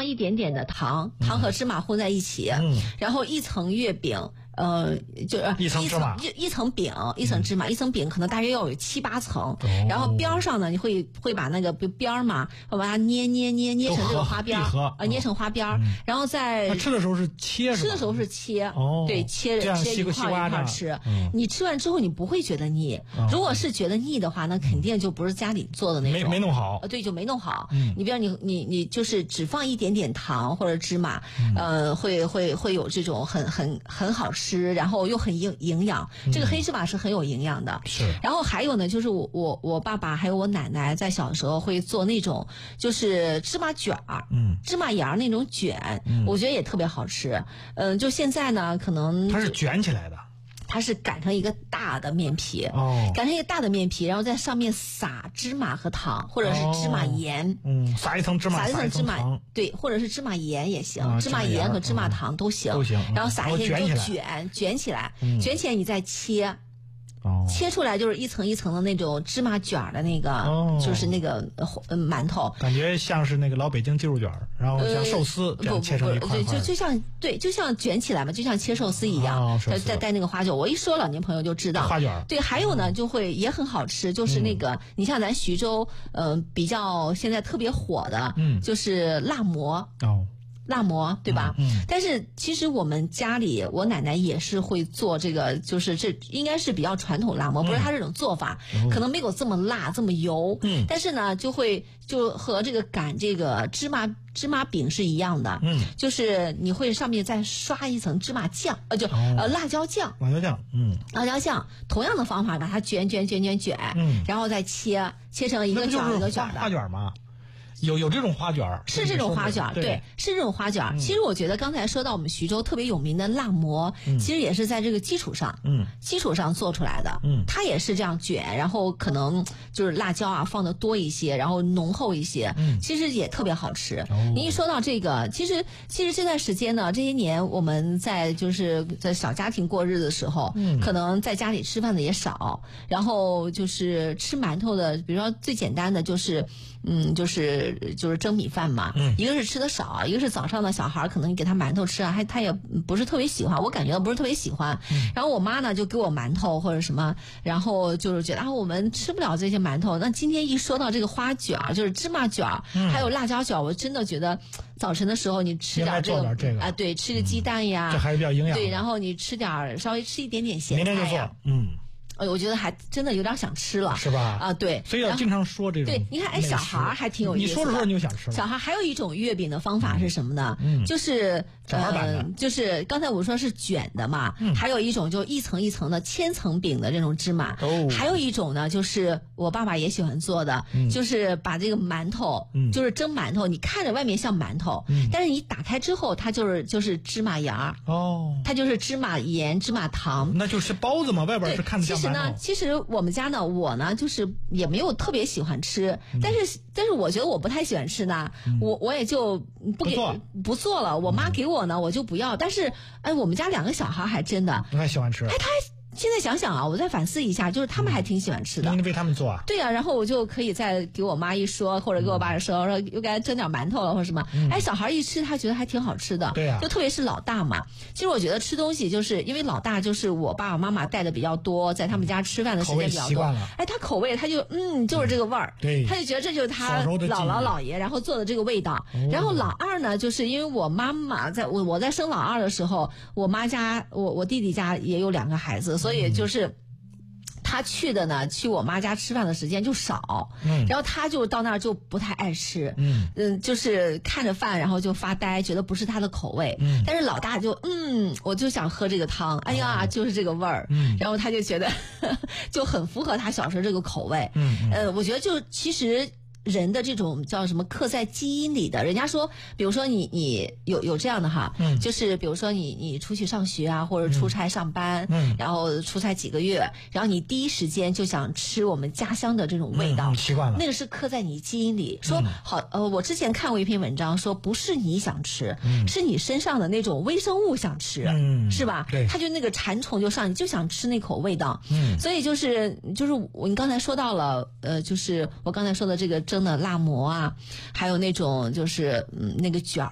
放一点点的糖和芝麻混在一起，然后一层月饼。就是一层芝麻， 一层饼，一层芝麻，一层饼可能大约要有7、8层，然后边上呢，你会把那个边嘛，会把它捏成这个花边，捏成花边，然后在吃的时候是切， 吃的时候是切，对，切一块吃。你吃完之后你不会觉得腻，如果是觉得腻的话，那肯定就不是家里做的那种， 没弄好， 对，就没弄好。你比如你就是只放一点点糖或者芝麻，会有这种很好吃。然后又很营养，这个黑芝麻是很有营养的。 是。 然后还有呢，就是我爸爸还有我奶奶在小时候会做那种就是芝麻卷儿，芝麻芽那种卷，我觉得也特别好吃。就现在呢，可能它是卷起来的。 它是擀成一个大的面皮，擀成一个大的面皮，然后在上面撒芝麻和糖，或者是芝麻盐， 撒一层芝麻， 对，或者是芝麻盐也行，芝麻盐和芝麻糖都行，然后撒一些就卷起来，卷起来你再切。切出来就是一层一层的那种芝麻卷的那个，就是那个馒头， 感觉像是那个老北京鸡肉卷，然后像寿司这样切成一块块， 就像卷起来嘛，就像切寿司一样，再带那个花卷。我一说老年朋友就知道花卷。 对，还有呢，就会也很好吃，就是那个你像咱徐州，比较现在特别火的，就是辣馍。辣馍对吧？但是其实我们家里我奶奶也是会做这个，就是这应该是比较传统辣馍，不是她这种做法，可能没有这么辣这么油，但是呢就和这个擀这个芝麻饼是一样的，就是你会上面再刷一层芝麻酱，辣椒酱，辣椒酱，同样的方法把它卷，然后再切成一个卷一个卷的花卷吗？有这种花卷， 是这种花卷，对，是这种花卷。其实我觉得刚才说到我们徐州特别有名的辣馍，其实也是在这个基础上做出来的。它也是这样卷，然后可能就是辣椒啊放的多一些，然后浓厚一些，其实也特别好吃。你一说到这个，其实这段时间呢，这些年我们在小家庭过日子的时候，可能在家里吃饭的也少，然后就是吃馒头的，比如说最简单的就是就是蒸米饭嘛，一个是吃的少，一个是早上的小孩可能你给他馒头吃啊，他也不是特别喜欢，我感觉不是特别喜欢。然后我妈呢就给我馒头或者什么，然后就是觉得我们吃不了这些馒头。那今天一说到这个花卷，就是芝麻卷，还有辣椒卷，我真的觉得早晨的时候你吃点这个啊，对，吃个鸡蛋呀， 这还是比较营养。 对，然后你稍微吃一点点咸菜呀，明天就做，我觉得还真的有点想吃了， 是吧？ 啊，对， 所以要经常说这种。 对，你看，小孩还挺有意思的。 你说你就想吃了。 小孩还有一种月饼的方法是什么呢？就是就是刚才我说是卷的嘛，还有一种就一层一层的千层饼的这种芝麻，还有一种呢，就是我爸爸也喜欢做的，就是把这个馒头，就是蒸馒头，你看着外面像馒头，但是你打开之后，它就是芝麻芽它就是芝麻盐、芝麻糖， 那就是包子嘛，外边是看着像馒头。 其实我们家呢，我呢就是也没有特别喜欢吃，但是我觉得我不太喜欢吃呢，我也就不做了。我妈给我呢，我就不要。但是我们家2个小孩还真的不太喜欢吃。 现在想想啊，我再反思一下，就是他们还挺喜欢吃的。 你为他们做啊？ 对啊，然后我就可以再给我妈一说，或者给我爸说又该蒸点馒头了或者什么。小孩一吃他觉得还挺好吃的。 对啊， 就特别是老大嘛。其实我觉得吃东西就是因为老大就是我爸爸妈妈带的比较多，在他们家吃饭的时间比较多。他口味他就就是这个味儿。对，他就觉得这就是他姥姥姥爷然后做的这个味道。然后老二呢，就是因为我妈妈我在生老二的时候，我妈家我弟弟家也有2个孩子。所以就是他去我妈家吃饭的时间就少，然后他就到那儿就不太爱吃，就是看着饭然后就发呆，觉得不是他的口味。但是老大就我就想喝这个汤，哎呀，就是这个味儿，然后他就觉得就很符合他小时候这个口味。我觉得就其实。人的这种叫什么刻在基因里的，人家说，比如说你有这样的哈，就是比如说你出去上学啊，或者出差上班，然后出差几个月，然后你第一时间就想吃我们家乡的这种味道， 习惯了， 那个是刻在你基因里。说好，我之前看过一篇文章，说不是你想吃，是你身上的那种微生物想吃，是吧？ 对， 它就那个馋虫就上，你就想吃那口味道。所以就是你刚才说到了，就是我刚才说的这个蒸的辣馍啊，还有那种就是那个卷